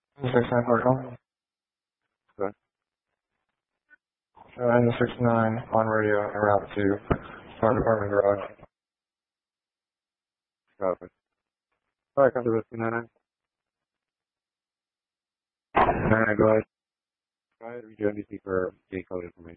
69 Hotel. Good. 969 on radio en route to Fire Department Garage. Copy. Alright, come to Whiskey 99. 99, go ahead. Go ahead, read your NDC for gate code information.